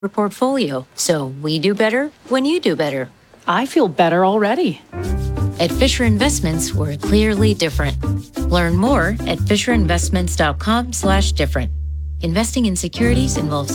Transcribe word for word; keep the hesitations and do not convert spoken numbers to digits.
your portfolio, so we do better when you do better. I feel better already. At Fisher Investments, we're clearly different. Learn more at fisher investments dot com slash different. Investing in securities involves